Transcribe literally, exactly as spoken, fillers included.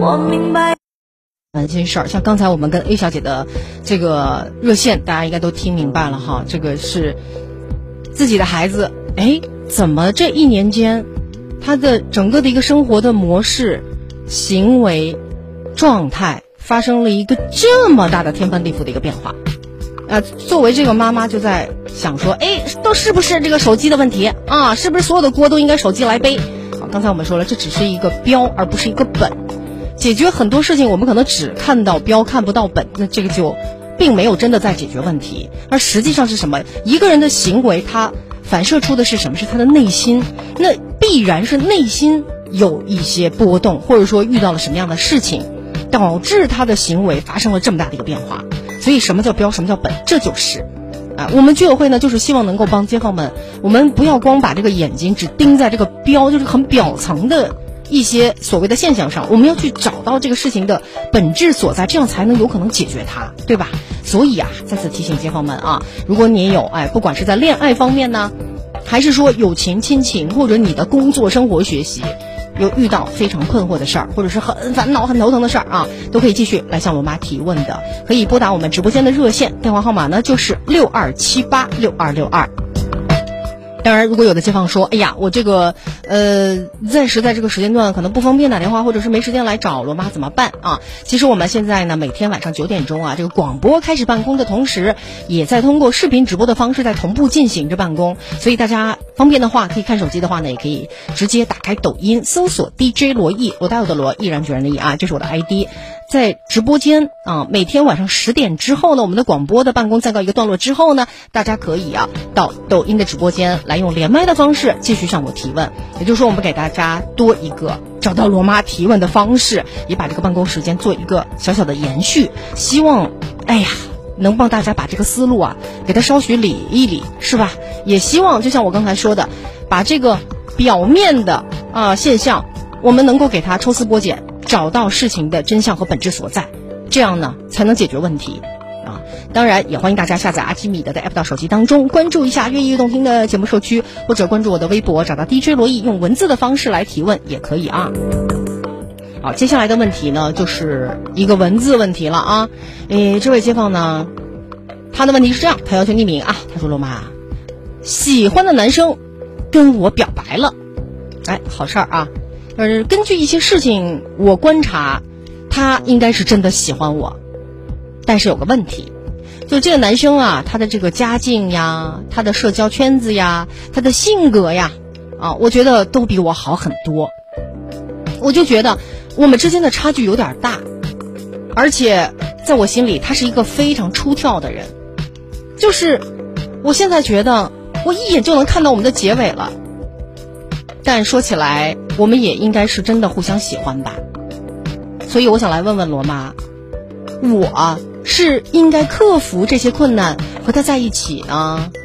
我明白。 嗯，这件事儿，像刚才我们跟 A 小姐的这个热线，大家应该都听明白了哈。这个是自己的孩子，哎，怎么这一年间，他的整个的一个生活的模式、行为、状态发生了一个这么大的天翻地覆的一个变化。呃，作为这个妈妈就在想说，哎，都是不是这个手机的问题啊？是不是所有的锅都应该手机来背？啊，刚才我们说了，这只是一个标，而不是一个本。解决很多事情，我们可能只看到标，看不到本，那这个就并没有真的在解决问题。而实际上是什么？一个人的行为，他反射出的是什么？是他的内心。那必然是内心有一些波动，或者说遇到了什么样的事情，导致他的行为发生了这么大的一个变化。所以什么叫标，什么叫本？这就是啊，我们居委会呢，就是希望能够帮街坊们，我们不要光把这个眼睛只盯在这个标，就是很表层的一些所谓的现象上，我们要去找到这个事情的本质所在，这样才能有可能解决它，对吧？所以啊，再次提醒街坊们啊，如果你也有哎，不管是在恋爱方面呢，还是说友情、亲情，或者你的工作、生活、学习，有遇到非常困惑的事儿，或者是很烦恼、很头疼的事儿啊，都可以继续来向我妈提问的，可以拨打我们直播间的热线，电话号码呢就是六二七八六二六二。当然，如果有的街坊说，哎呀，我这个呃暂时在这个时间段可能不方便打电话，或者是没时间来找罗妈怎么办啊？其实我们现在呢，每天晚上九点钟啊，这个广播开始办公的同时，也在通过视频直播的方式在同步进行着办公，所以大家方便的话，可以看手机的话呢，也可以直接打开抖音搜索 D J 罗毅，罗大佑的罗，毅然决然的毅啊，这是我的 I D。在直播间啊，每天晚上十点之后呢，我们的广播的办公暂告一个段落之后呢，大家可以啊到抖音的直播间来用连麦的方式继续向我提问。也就是说，我们给大家多一个找到罗妈提问的方式，也把这个办公时间做一个小小的延续。希望，哎呀，能帮大家把这个思路啊给它稍许理一理，是吧？也希望就像我刚才说的，把这个表面的啊现象，我们能够给它抽丝剥茧。找到事情的真相和本质所在，这样呢才能解决问题啊！当然，也欢迎大家下载阿基米德的 app 到手机当中，关注一下悦意悦动听的节目社区，或者关注我的微博，找到 D J 罗毅，用文字的方式来提问也可以啊。好，接下来的问题呢，就是一个文字问题了啊。诶，这位街坊呢，他的问题是这样，他要求匿名啊。他说：“罗妈，喜欢的男生跟我表白了，哎，好事儿啊。”呃，根据一些事情，我观察，他应该是真的喜欢我，但是有个问题，就这个男生啊，他的这个家境呀，他的社交圈子呀，他的性格呀，啊，我觉得都比我好很多。我就觉得我们之间的差距有点大，而且在我心里，他是一个非常出挑的人。就是我现在觉得，我一眼就能看到我们的结尾了。但说起来，我们也应该是真的互相喜欢吧。所以我想来问问罗妈，我是应该克服这些困难和他在一起呢，